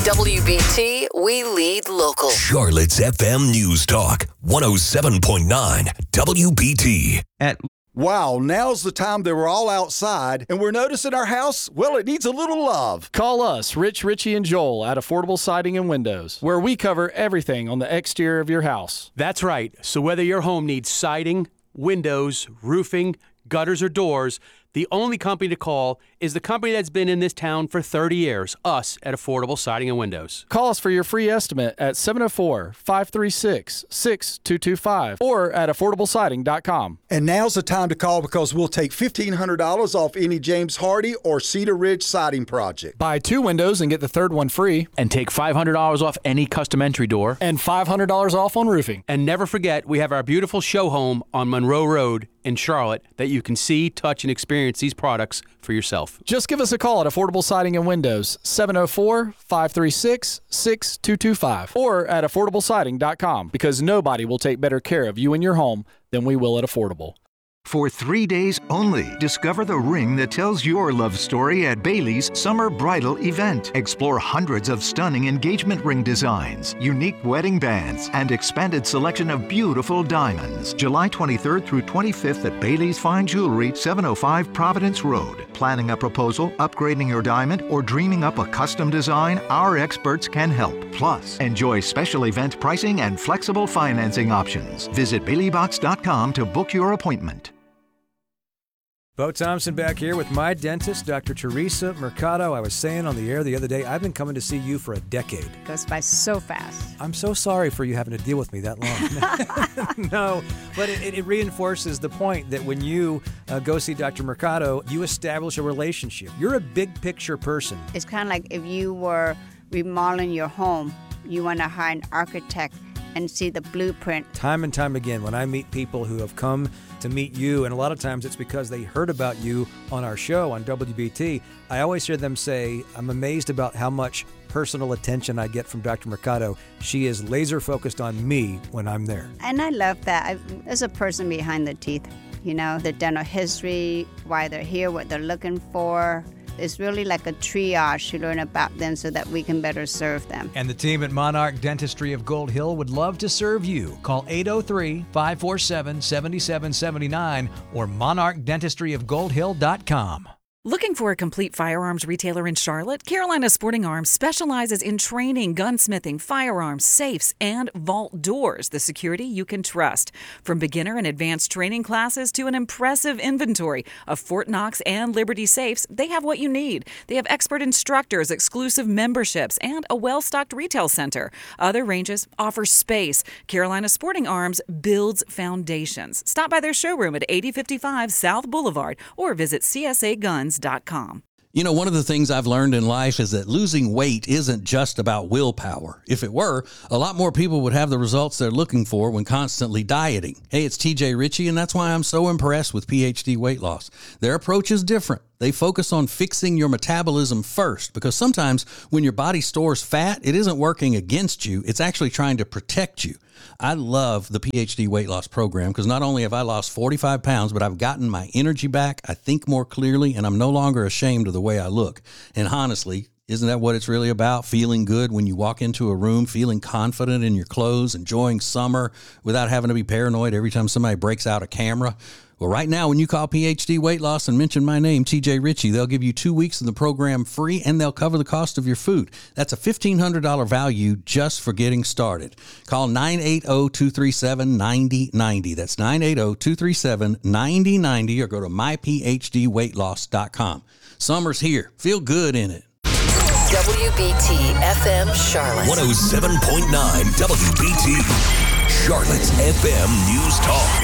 WBT, we lead local. Charlotte's FM News Talk, 107.9 WBT. Wow, now's the time that we're all outside and we're noticing our house, well, it needs a little love. Call us, Rich, Richie, and Joel at Affordable Siding and Windows, where we cover everything on the exterior of your house. That's right. So whether your home needs siding, windows, roofing, gutters, or doors, the only company to call is the company that's been in this town for 30 years, us at Affordable Siding and Windows. Call us for your free estimate at 704-536-6225 or at affordablesiding.com. And now's the time to call because we'll take $1,500 off any James Hardy or Cedar Ridge siding project. Buy 2 windows and get the third one free. And take $500 off any custom entry door. And $500 off on roofing. And never forget, we have our beautiful show home on Monroe Road in Charlotte that you can see, touch, and experience these products for yourself. Just give us a call at Affordable Siding and Windows, 704-536-6225 or at affordablesiding.com, because nobody will take better care of you and your home than we will at Affordable. For 3 days only, discover the ring that tells your love story at Bailey's Summer Bridal Event. Explore hundreds of stunning engagement ring designs, unique wedding bands, and expanded selection of beautiful diamonds. July 23rd through 25th at Bailey's Fine Jewelry, 705 Providence Road. Planning a proposal, upgrading your diamond, or dreaming up a custom design, our experts can help. Plus, enjoy special event pricing and flexible financing options. Visit BaileyBox.com to book your appointment. Bo Thompson back here with my dentist, Dr. Teresa Mercado. I was saying on the air the other day, I've been coming to see you for a decade. Goes by so fast. I'm so sorry for you having to deal with me that long. No, but it reinforces the point that when you go see Dr. Mercado, you establish a relationship. You're a big picture person. It's kind of like if you were remodeling your home, you want to hire an architect and see the blueprint. Time and time again, when I meet people who have come to meet you, and a lot of times it's because they heard about you on our show on WBT, I always hear them say, I'm amazed about how much personal attention I get from Dr. Mercado. She is laser focused on me when I'm there. And I love that. There's a person behind the teeth, you know, the dental history, why they're here, what they're looking for. It's really like a triage to learn about them so that we can better serve them. And the team at Monarch Dentistry of Gold Hill would love to serve you. Call 803-547-7779 or monarchdentistryofgoldhill.com. Looking for a complete firearms retailer in Charlotte? Carolina Sporting Arms specializes in training, gunsmithing, firearms, safes, and vault doors, the security you can trust. From beginner and advanced training classes to an impressive inventory of Fort Knox and Liberty safes, they have what you need. They have expert instructors, exclusive memberships, and a well-stocked retail center. Other ranges offer space. Carolina Sporting Arms builds foundations. Stop by their showroom at 8055 South Boulevard or visit CSAGuns.com. You know, one of the things I've learned in life is that losing weight isn't just about willpower. If it were, a lot more people would have the results they're looking for when constantly dieting. Hey, it's TJ Ritchie, and that's why I'm so impressed with PhD Weight Loss. Their approach is different. They focus on fixing your metabolism first, because sometimes when your body stores fat, it isn't working against you. It's actually trying to protect you. I love the PhD Weight Loss Program because not only have I lost 45 pounds, but I've gotten my energy back, I think more clearly, and I'm no longer ashamed of the way I look. And honestly, isn't that what it's really about? Feeling good when you walk into a room, feeling confident in your clothes, enjoying summer without having to be paranoid every time somebody breaks out a camera. Well, right now, when you call PhD Weight Loss and mention my name, TJ Ritchie, they'll give you 2 weeks of the program free, and they'll cover the cost of your food. That's a $1,500 value just for getting started. Call 980-237-9090. That's 980-237-9090, or go to myphdweightloss.com. Summer's here. Feel good in it. WBT FM Charlotte. 107.9 WBT. Charlotte's FM News Talk.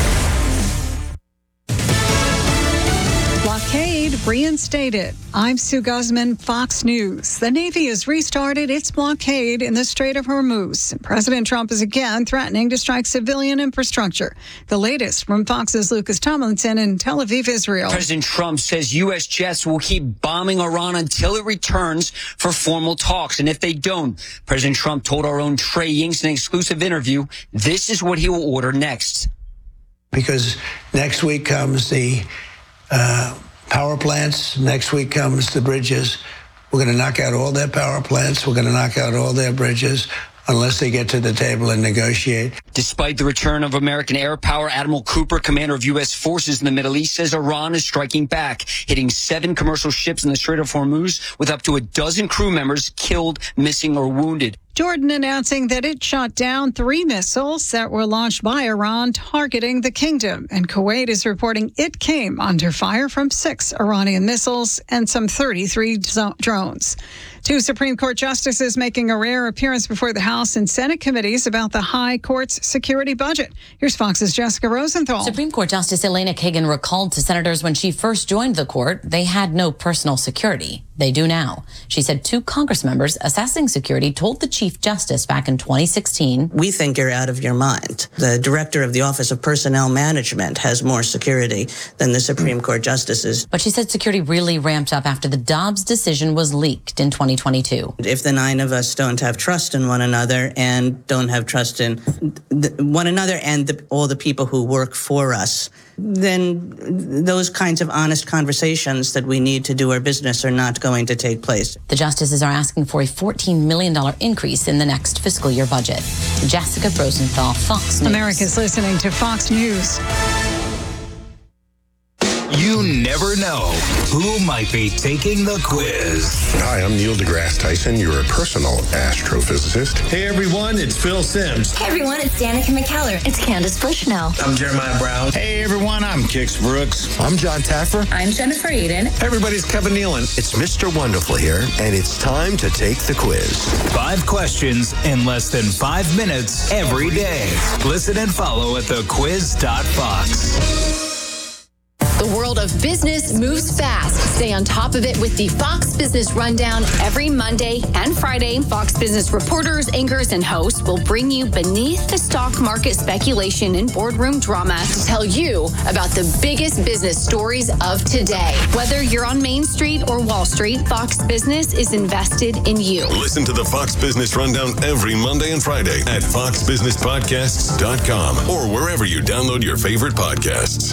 Blockade reinstated. I'm Sue Guzman, Fox News. The Navy has restarted its blockade in the Strait of Hormuz. President Trump is again threatening to strike civilian infrastructure. The latest from Fox's Lucas Tomlinson in Tel Aviv, Israel. President Trump says U.S. jets will keep bombing Iran until it returns for formal talks. And if they don't, President Trump told our own Trey Yingst in an exclusive interview, this is what he will order next. Because next week comes the power plants. Next week comes the bridges. We're going to knock out all their power plants. We're going to knock out all their bridges unless they get to the table and negotiate. Despite the return of American air power, Admiral Cooper, commander of U.S. forces in the Middle East, says Iran is striking back, hitting 7 commercial ships in the Strait of Hormuz with up to a dozen crew members killed, missing, or wounded. Jordan announcing that it shot down 3 missiles that were launched by Iran targeting the kingdom. And Kuwait is reporting it came under fire from 6 Iranian missiles and some 33 drones. 2 Supreme Court justices making a rare appearance before the House and Senate committees about the High Court's security budget. Here's Fox's Jessica Rosenthal. Supreme Court Justice Elena Kagan recalled to senators when she first joined the court they had no personal security. They do now. She said 2 Congress members assessing security told the Chief Justice back in 2016. We think you're out of your mind. The director of the Office of Personnel Management has more security than the Supreme Court justices. But she said security really ramped up after the Dobbs decision was leaked in 2022. If the 9 of us don't have trust in one another and don't have trust in one another and all the people who work for us, then those kinds of honest conversations that we need to do our business are not going to take place. The justices are asking for a $14 million increase in the next fiscal year budget. Jessica Rosenthal, Fox News. America's listening to Fox News. You never know who might be taking the quiz. Hi, I'm Neil deGrasse Tyson, your personal astrophysicist. Hey everyone, it's Phil Simms. Hey everyone, it's Danica McKellar. It's Candace Bushnell. I'm Jeremiah Brown. Hey everyone, I'm Kix Brooks. I'm John Taffer. I'm Jennifer Eden. Hey everybody, it's Kevin Nealon. It's Mr. Wonderful here, and it's time to take the quiz. 5 questions in less than 5 minutes every day. Listen and follow at thequiz.fox. The world of business moves fast. Stay on top of it with the Fox Business Rundown every Monday and Friday. Fox Business reporters, anchors, and hosts will bring you beneath the stock market speculation and boardroom drama to tell you about the biggest business stories of today. Whether you're on Main Street or Wall Street, Fox Business is invested in you. Listen to the Fox Business Rundown every Monday and Friday at foxbusinesspodcasts.com or wherever you download your favorite podcasts.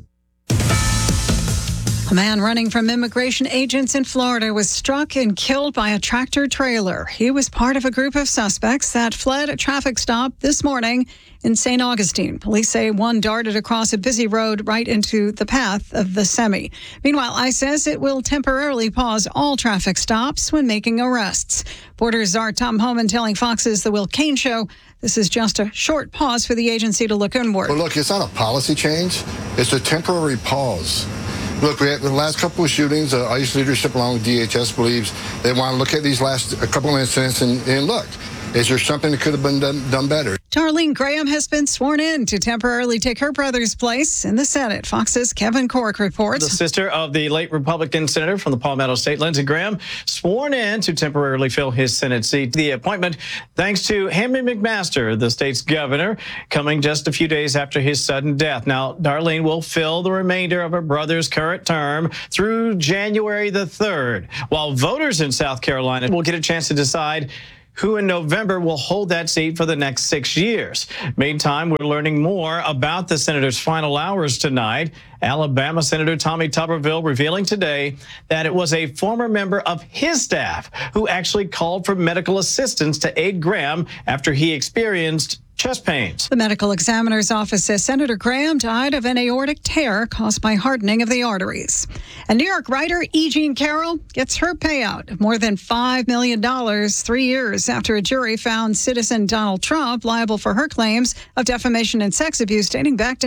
A man running from immigration agents in Florida was struck and killed by a tractor trailer. He was part of a group of suspects that fled a traffic stop this morning in St. Augustine. Police say one darted across a busy road right into the path of the semi. Meanwhile, ICE says it will temporarily pause all traffic stops when making arrests. Border czar Tom Homan telling Fox's The Will Cain Show this is just a short pause for the agency to look inward. Well, look, it's not a policy change. It's a temporary pause. Look, we had the last couple of shootings. ICE leadership, along with DHS, believes they want to look at these last couple of incidents and look, is there something that could have been done better? Darlene Graham has been sworn in to temporarily take her brother's place in the Senate. Fox's Kevin Cork reports. The sister of the late Republican senator from the Palmetto State, Lindsey Graham, sworn in to temporarily fill his Senate seat. The appointment thanks to Henry McMaster, the state's governor, coming just a few days after his sudden death. Now, Darlene will fill the remainder of her brother's current term through January the 3rd, while voters in South Carolina will get a chance to decide who in November will hold that seat for the next 6 years. Meantime, we're learning more about the senator's final hours tonight. Alabama Senator Tommy Tuberville revealing today that it was a former member of his staff who actually called for medical assistance to aid Graham after he experienced chest pains. The medical examiner's office says Senator Graham died of an aortic tear caused by hardening of the arteries. And New York writer E. Jean Carroll gets her payout of more than $5 million 3 years after a jury found citizen Donald Trump liable for her claims of defamation and sex abuse dating back to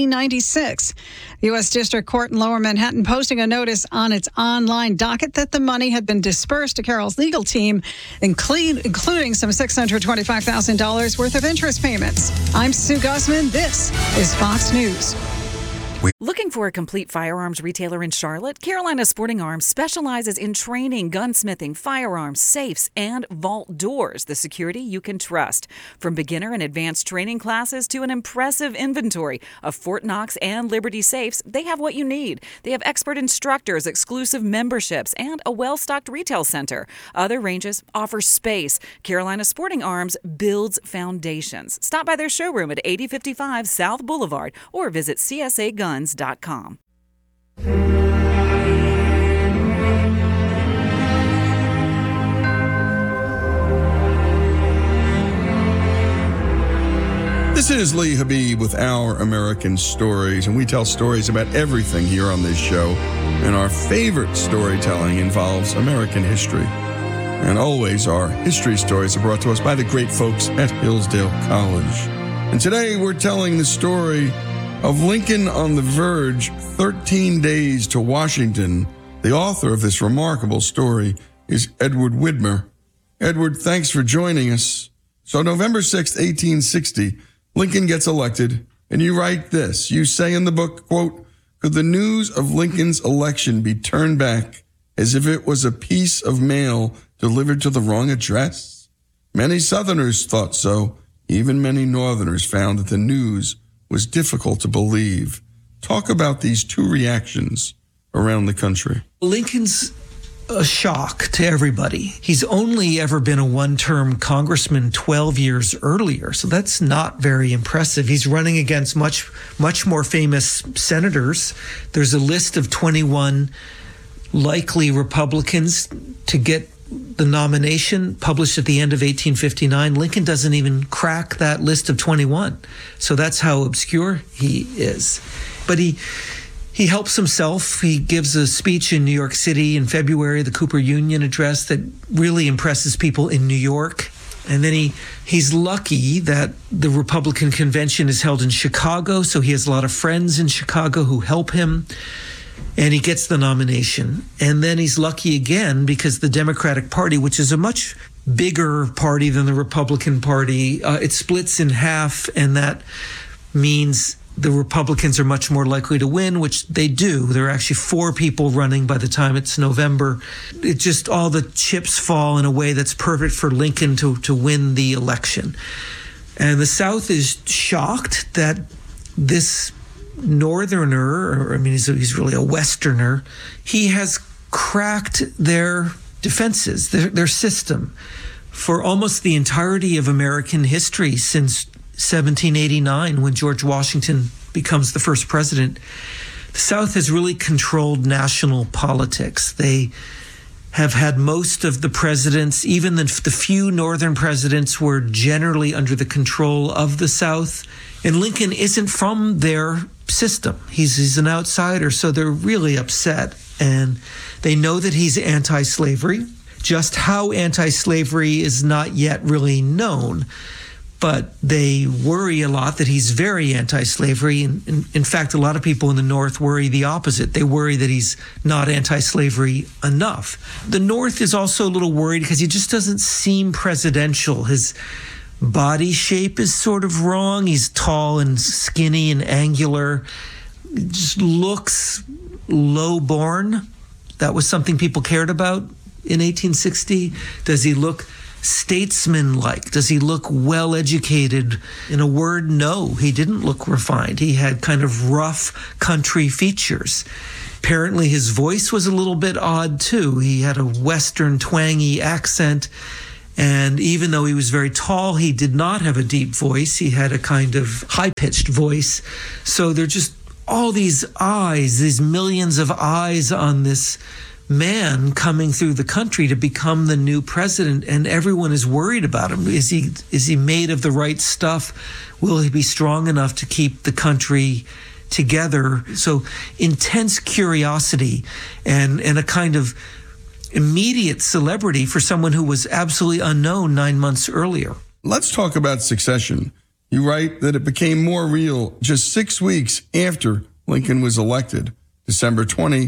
1996. The U.S. District Court in Lower Manhattan posting a notice on its online docket that the money had been dispersed to Carroll's legal team, including some $625,000 worth of interest payments. I'm Sue Guzman. This is Fox News. Looking for a complete firearms retailer in Charlotte? Carolina Sporting Arms specializes in training, gunsmithing, firearms, safes, and vault doors, the security you can trust. From beginner and advanced training classes to an impressive inventory of Fort Knox and Liberty safes, they have what you need. They have expert instructors, exclusive memberships, and a well-stocked retail center. Other ranges offer space. Carolina Sporting Arms builds foundations. Stop by their showroom at 8055 South Boulevard or visit CSAGuns.com. This is Lee Habib with Our American Stories, and we tell stories about everything here on this show. And our favorite storytelling involves American history. And always our history stories are brought to us by the great folks at Hillsdale College. And today we're telling the story of Lincoln on the Verge, 13 Days to Washington. The author of this remarkable story is Edward Widmer. Edward, thanks for joining us. So November 6th, 1860, Lincoln gets elected, and you write this. You say in the book, quote, "Could the news of Lincoln's election be turned back as if it was a piece of mail delivered to the wrong address? Many Southerners thought so. Even many Northerners found that the news was difficult to believe." Talk about these two reactions around the country. Lincoln's a shock to everybody. He's only ever been a one-term congressman 12 years earlier, so that's not very impressive. He's running against much more famous senators. There's a list of 21 likely Republicans to get the nomination published at the end of 1859. Lincoln doesn't even crack that list of 21. So that's how obscure he is. But he helps himself. He gives a speech in New York City in February, the Cooper Union Address, that really impresses people in New York. And then he's lucky that the Republican convention is held in Chicago, so he has a lot of friends in Chicago who help him. And he gets the nomination. And then he's lucky again because the Democratic Party, which is a much bigger party than the Republican Party, it splits in half, and that means the Republicans are much more likely to win, which they do. There are actually 4 people running by the time it's November. It just, all the chips fall in a way that's perfect for Lincoln to win the election. And the South is shocked that this Northerner, or I mean, he's really a Westerner, he has cracked their defenses, their system. For almost the entirety of American history since 1789, when George Washington becomes the first president, the South has really controlled national politics. They have had most of the presidents, even the few Northern presidents were generally under the control of the South. And Lincoln isn't from their system. He's an outsider, so they're really upset. And they know that he's anti-slavery. Just how anti-slavery is not yet really known. But they worry a lot that he's very anti-slavery. And in fact, a lot of people in the North worry the opposite. They worry that he's not anti-slavery enough. The North is also a little worried because he just doesn't seem presidential. His body shape is sort of wrong. He's tall and skinny and angular. Just looks low-born. That was something people cared about in 1860. Does he look statesman-like? Does he look well-educated? In a word, no, he didn't look refined. He had kind of rough country features. Apparently his voice was a little bit odd too. He had a Western twangy accent, and even though he was very tall, he did not have a deep voice. He had a kind of high-pitched voice. So there are just all these eyes, these millions of eyes on this man coming through the country to become the new president, and everyone is worried about him. Is he made of the right stuff? Will he be strong enough to keep the country together? So intense curiosity and a kind of immediate celebrity for someone who was absolutely unknown 9 months earlier. Let's talk about succession. You write that it became more real just 6 weeks after Lincoln was elected. December 20,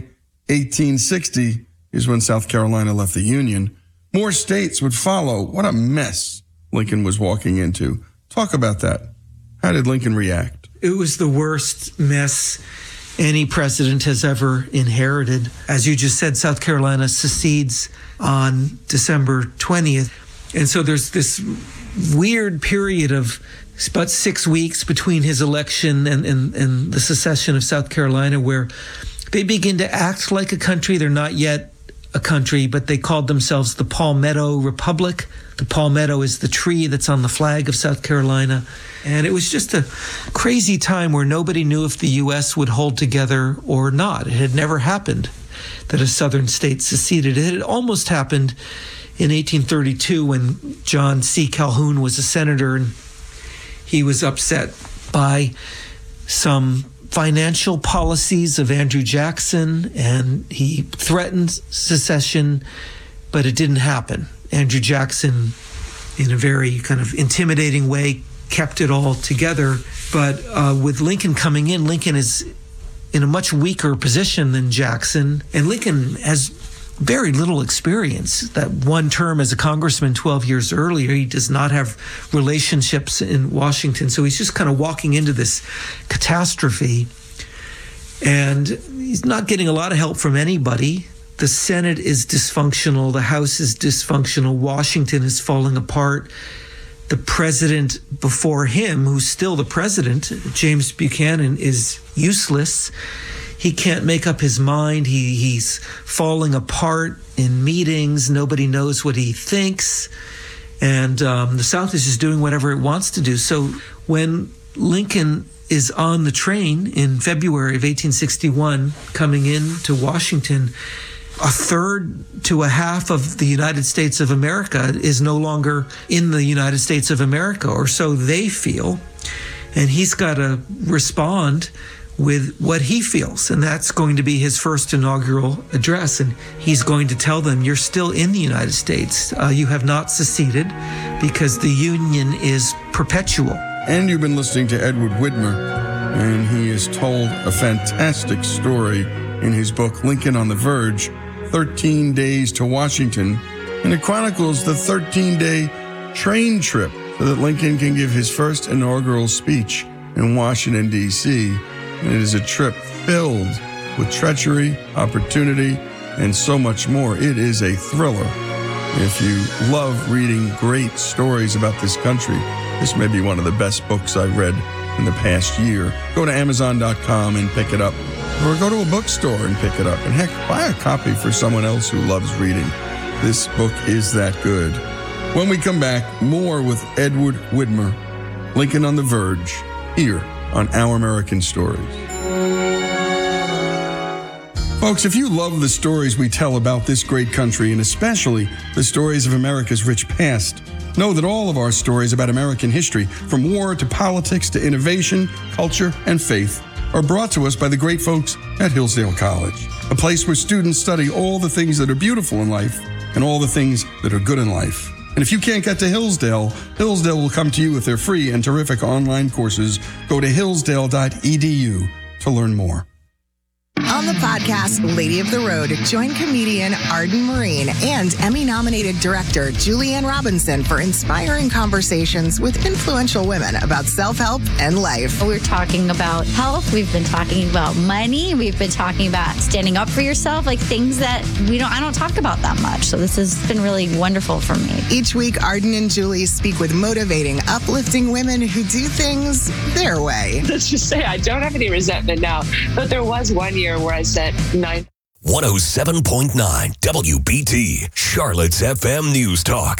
1860 is when South Carolina left the Union. More states would follow. What a mess Lincoln was walking into. Talk about that. How did Lincoln react? It was the worst mess any president has ever inherited. As you just said, South Carolina secedes on December 20th. And so there's this weird period of about 6 weeks between his election and the secession of South Carolina where they begin to act like a country. They're not yet a country, but they called themselves the Palmetto Republic. The palmetto is the tree that's on the flag of South Carolina. And it was just a crazy time where nobody knew if the U.S. would hold together or not. It had never happened that a southern state seceded. It had almost happened in 1832 when John C. Calhoun was a senator, and He was upset by some financial policies of Andrew Jackson, and he threatened secession, but it didn't happen. Andrew Jackson, in a very kind of intimidating way, kept it all together. But with Lincoln coming in, Lincoln is in a much weaker position than Jackson, and Lincoln has very little experience. That one term as a congressman 12 years earlier, he does not have relationships in Washington, so he's just kind of walking into this catastrophe, and he's not getting a lot of help from anybody. The Senate is dysfunctional, the House is dysfunctional, Washington is falling apart. The president before him, who's still the president, James Buchanan, is useless. He can't make up his mind. He's falling apart in meetings. Nobody knows what he thinks. And the South is just doing whatever it wants to do. So when Lincoln is on the train in February of 1861 coming into Washington, a third to a half of the United States of America is no longer in the United States of America, or so they feel. And he's got to respond with what he feels, and that's going to be his first inaugural address. And he's going to tell them, you're still in the United States. You have not seceded because the Union is perpetual. And you've been listening to Edward Widmer, and he has told a fantastic story in his book, Lincoln on the Verge, 13 Days to Washington, and it chronicles the 13-day train trip so that Lincoln can give his first inaugural speech in Washington, D.C., and it is a trip filled with treachery, opportunity, and so much more. It is a thriller. If you love reading great stories about this country, this may be one of the best books I've read in the past year. Go to Amazon.com and pick it up, or go to a bookstore and pick it up. And heck, buy a copy for someone else who loves reading. This book is that good. When we come back, more with Edward Widmer, Lincoln on the Verge, here on Our American Stories. Folks, if you love the stories we tell about this great country, and especially the stories of America's rich past, know that all of our stories about American history, from war to politics to innovation, culture, and faith, are brought to us by the great folks at Hillsdale College, a place where students study all the things that are beautiful in life and all the things that are good in life. And if you can't get to Hillsdale, Hillsdale will come to you with their free and terrific online courses. Go to hillsdale.edu to learn more. On the podcast, Lady of the Road, join comedian Arden Marine and Emmy-nominated director Julianne Robinson for inspiring conversations with influential women about self-help and life. We're talking about health. We've been talking about money. We've been talking about standing up for yourself, like things that I don't talk about that much. So this has been really wonderful for me. Each week, Arden and Julie speak with motivating, uplifting women who do things their way. Let's just say I don't have any resentment now, but there was one year where I said 9. 107.9 WBT, Charlotte's FM News Talk.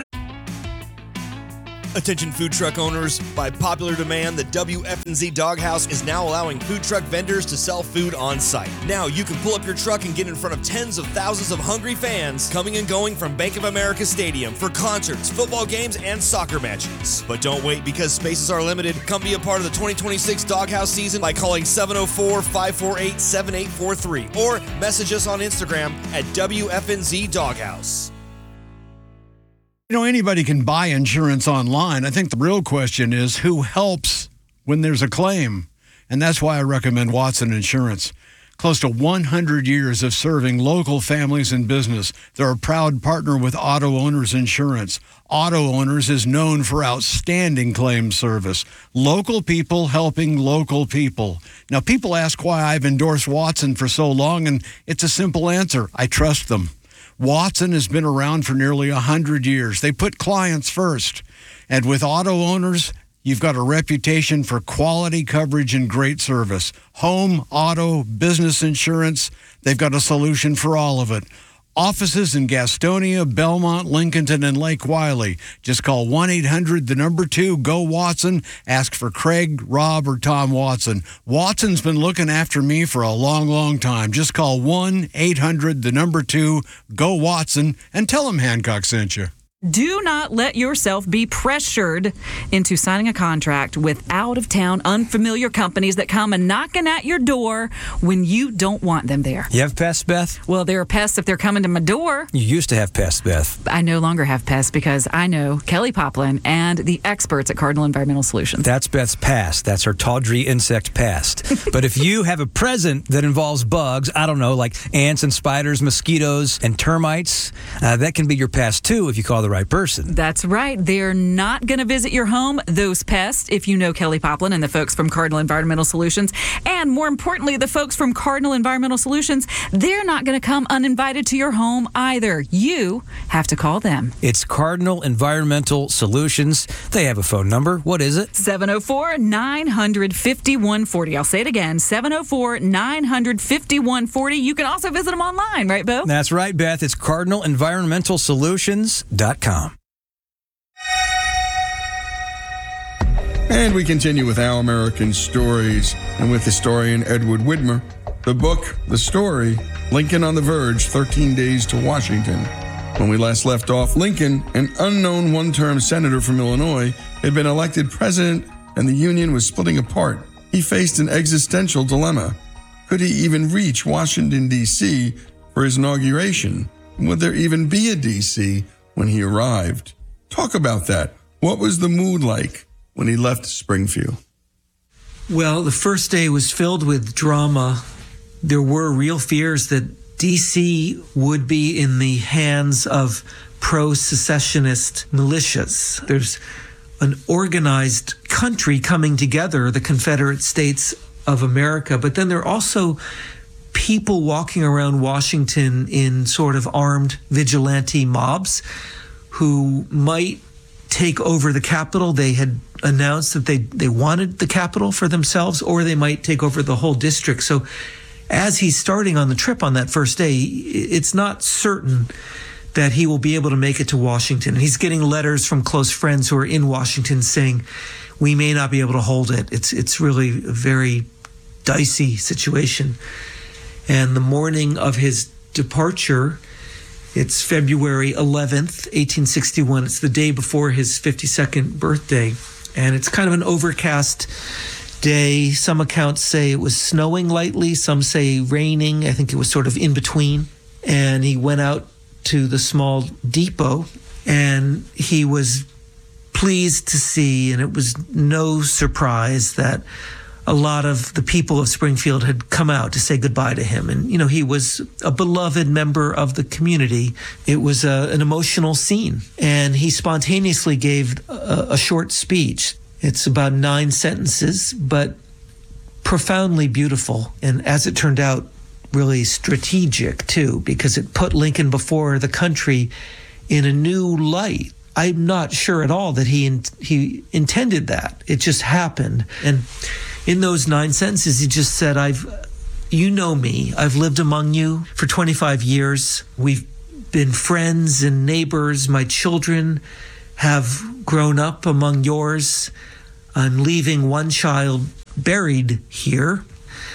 Attention food truck owners, by popular demand, the WFNZ Doghouse is now allowing food truck vendors to sell food on site. Now you can pull up your truck and get in front of tens of thousands of hungry fans coming and going from Bank of America Stadium for concerts, football games, and soccer matches. But don't wait, because spaces are limited. Come be a part of the 2026 Doghouse season by calling 704-548-7843 or message us on Instagram at WFNZ Doghouse. You know, anybody can buy insurance online. I think the real question is who helps when there's a claim. And that's why I recommend Watson Insurance. Close to 100 years of serving local families and business. They're a proud partner with Auto Owners Insurance. Auto Owners is known for outstanding claim service. Local people helping local people. Now, people ask why I've endorsed Watson for so long, and it's a simple answer. I trust them. Watson has been around for nearly 100 years. They put clients first. And with Auto Owners, you've got a reputation for quality coverage and great service. Home, auto, business insurance, they've got a solution for all of it. Offices in Gastonia, Belmont, Lincolnton, and Lake Wylie. Just call 1-800-2-GO-WATSON. Ask for Craig, Rob, or Tom Watson. Watson's been looking after me for a long, long time. Just call 1-800-2-GO-WATSON and tell them Hancock sent you. Do not let yourself be pressured into signing a contract with out-of-town, unfamiliar companies that come and knocking at your door when you don't want them there. You have pests, Beth? Well, there are pests if they're coming to my door. You used to have pests, Beth. I no longer have pests because I know Kelly Poplin and the experts at Cardinal Environmental Solutions. That's Beth's past. That's her tawdry insect past. But if you have a present that involves bugs, I don't know, like ants and spiders, mosquitoes, and termites, that can be your past too if you call the right person. That's right. They're not going to visit your home, those pests, if you know Kelly Poplin and the folks from Cardinal Environmental Solutions. And more importantly, the folks from Cardinal Environmental Solutions, they're not going to come uninvited to your home either. You have to call them. It's Cardinal Environmental Solutions. They have a phone number. What is it? 704-950-5140. I'll say it again, 704-950-5140. You can also visit them online, right, Bo? That's right, Beth. It's CardinalEnvironmentalSolutions.com. And we continue with Our American Stories and with historian Edward Widmer. The book, the story, Lincoln on the Verge, 13 Days to Washington. When we last left off, Lincoln, an unknown one-term senator from Illinois, had been elected president and the Union was splitting apart. He faced an existential dilemma. Could he even reach Washington, D.C. for his inauguration? Would there even be a D.C. when he arrived? Talk about that. What was the mood like when he left Springfield? Well, the first day was filled with drama. There were real fears that D.C. would be in the hands of pro-secessionist militias. There's an organized country coming together, the Confederate States of America, but then there are also people walking around Washington in sort of armed vigilante mobs who might take over the Capitol. They had announced that they wanted the Capitol for themselves, or they might take over the whole district. So as he's starting on the trip on that first day, it's not certain that he will be able to make it to Washington. He's getting letters from close friends who are in Washington saying, we may not be able to hold it. It's really a very dicey situation. And the morning of his departure, it's February 11th, 1861. It's the day before his 52nd birthday. And it's kind of an overcast day. Some accounts say it was snowing lightly. Some say raining. I think it was sort of in between. And he went out to the small depot, and he was pleased to see, and it was no surprise that a lot of the people of Springfield had come out to say goodbye to him. And, you know, he was a beloved member of the community. It was an emotional scene. And he spontaneously gave a short speech. It's about 9 sentences, but profoundly beautiful. And as it turned out, really strategic, too, because it put Lincoln before the country in a new light. I'm not sure at all that he intended that. It just happened. And in those 9 sentences, he just said, you know me. I've lived among you for 25 years. We've been friends and neighbors. My children have grown up among yours. I'm leaving one child buried here.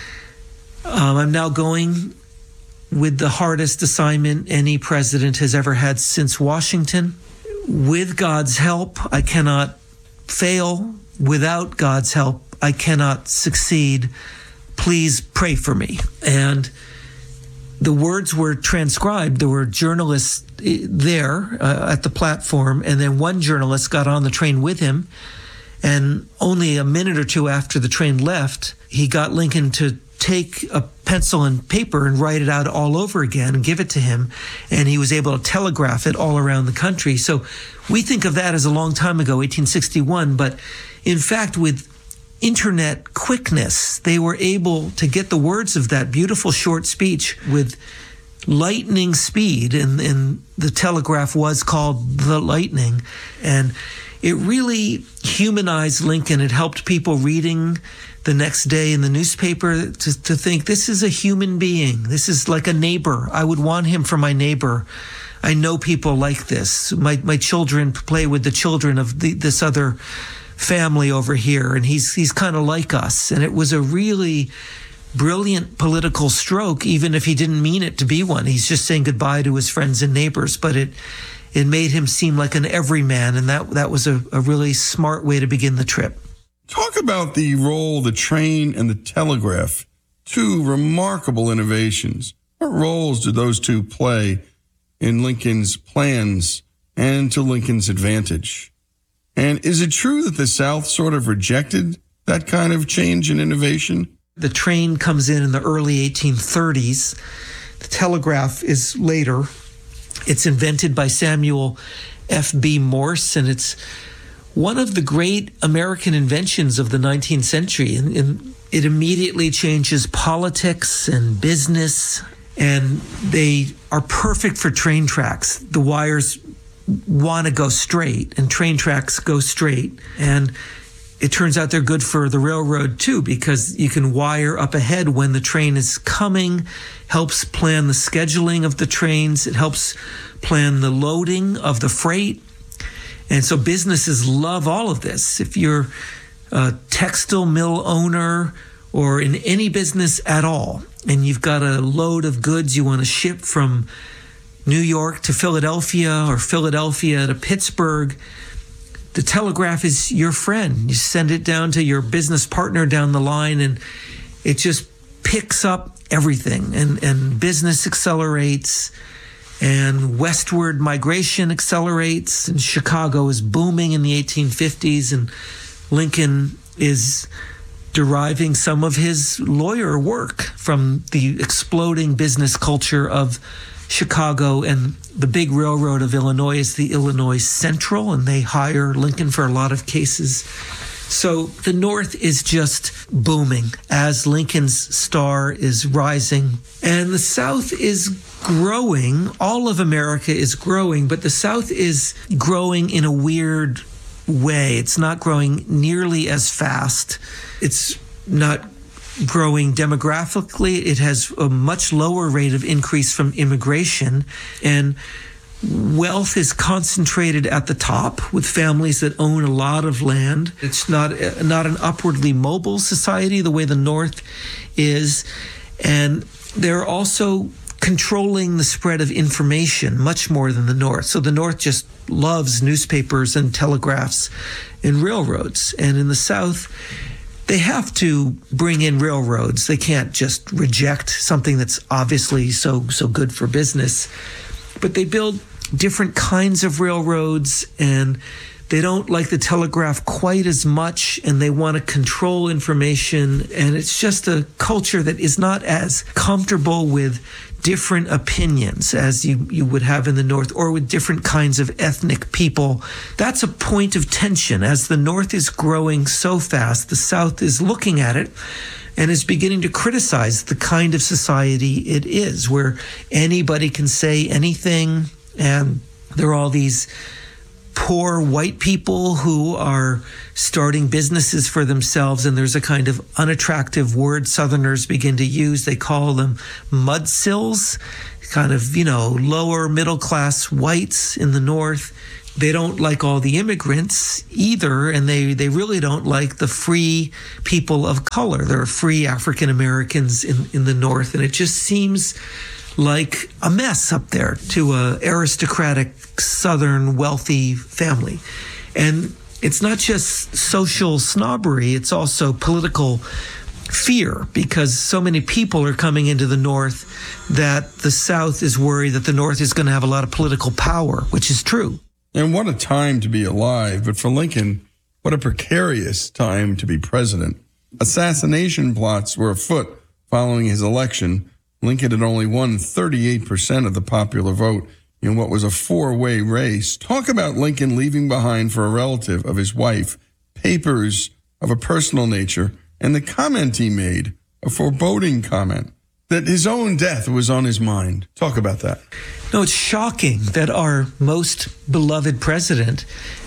I'm now going with the hardest assignment any president has ever had since Washington. With God's help, I cannot fail. Without God's help, I cannot succeed. Please pray for me. And the words were transcribed. There were journalists there at the platform, and then one journalist got on the train with him. And only a minute or two after the train left, he got Lincoln to take a pencil and paper and write it out all over again and give it to him. And he was able to telegraph it all around the country. So we think of that as a long time ago, 1861. But in fact, with internet quickness, they were able to get the words of that beautiful short speech with lightning speed. And the telegraph was called the Lightning. And it really humanized Lincoln. It helped people reading the next day in the newspaper to think, this is a human being. This is like a neighbor. I would want him for my neighbor. I know people like this. My children play with the children of this other family over here, and he's kind of like us. And it was a really brilliant political stroke, even if he didn't mean it to be one. He's just saying goodbye to his friends and neighbors, but it it made him seem like an everyman, and that was a really smart way to begin the trip. Talk about the role the train and the telegraph, two remarkable innovations. What roles did those two play in Lincoln's plans and to Lincoln's advantage? And is it true that the South sort of rejected that kind of change and innovation? The train comes in the early 1830s. The telegraph is later. It's invented by Samuel F.B. Morse, and it's one of the great American inventions of the 19th century. And it immediately changes politics and business, and they are perfect for train tracks. The wires want to go straight, and train tracks go straight. And it turns out they're good for the railroad too, because you can wire up ahead when the train is coming, helps plan the scheduling of the trains. It helps plan the loading of the freight. And so businesses love all of this. If you're a textile mill owner or in any business at all, and you've got a load of goods you want to ship from New York to Philadelphia or Philadelphia to Pittsburgh, the telegraph is your friend. You send it down to your business partner down the line, and it just picks up everything. And business accelerates, and westward migration accelerates, and Chicago is booming in the 1850s, and Lincoln is deriving some of his lawyer work from the exploding business culture of Chicago. And the big railroad of Illinois is the Illinois Central, and they hire Lincoln for a lot of cases. So the North is just booming as Lincoln's star is rising. And the South is growing. All of America is growing, but the South is growing in a weird way. It's not growing nearly as fast. It's not growing demographically. It has a much lower rate of increase from immigration, and wealth is concentrated at the top with families that own a lot of land. It's not an upwardly mobile society the way the North is, and they're also controlling the spread of information much more than the North. So the North just loves newspapers and telegraphs and railroads, and in the South, they have to bring in railroads. They can't just reject something that's obviously so good for business. But they build different kinds of railroads, and they don't like the telegraph quite as much, and they want to control information. And it's just a culture that is not as comfortable with different opinions as you would have in the North, or with different kinds of ethnic people. That's a point of tension. As the North is growing so fast, the South is looking at it and is beginning to criticize the kind of society it is, where anybody can say anything, and there are all these poor white people who are starting businesses for themselves, and there's a kind of unattractive word Southerners begin to use. They call them mudsills, kind of, lower middle class whites in the North. They don't like all the immigrants either, and they really don't like the free people of color. There are free African Americans in the North, and it just seems like a mess up there to a aristocratic Southern wealthy family. And it's not just social snobbery, it's also political fear, because so many people are coming into the North that the South is worried that the North is going to have a lot of political power, which is true. And what a time to be alive. But for Lincoln, what a precarious time to be president. Assassination plots were afoot following his election. Lincoln had only won 38% of the popular vote in what was a four-way race. Talk about Lincoln leaving behind for a relative of his wife papers of a personal nature, and the comment he made, a foreboding comment, that his own death was on his mind. Talk about that. No, it's shocking that our most beloved president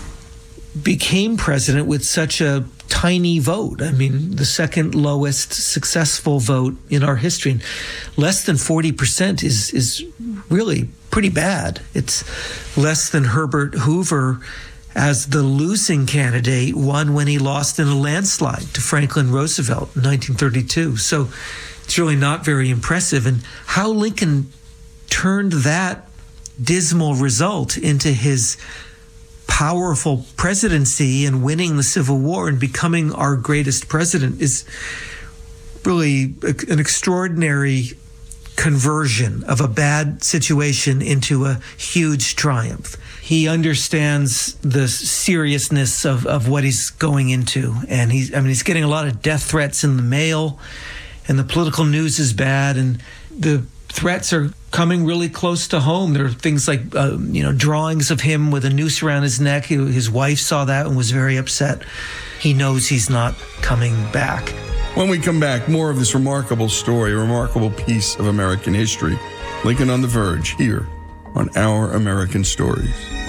became president with such a tiny vote. I mean, the second lowest successful vote in our history. Less than 40% is really pretty bad. It's less than Herbert Hoover as the losing candidate won when he lost in a landslide to Franklin Roosevelt in 1932. So it's really not very impressive. And how Lincoln turned that dismal result into his powerful presidency and winning the Civil War and becoming our greatest president is really an extraordinary conversion of a bad situation into a huge triumph. He understands the seriousness of what he's going into, and he's getting a lot of death threats in the mail, and the political news is bad, and the threats are coming really close to home. There are things like, drawings of him with a noose around his neck. His wife saw that and was very upset. He knows he's not coming back. When we come back, more of this remarkable story, a remarkable piece of American history. Lincoln on the Verge, here on Our American Stories.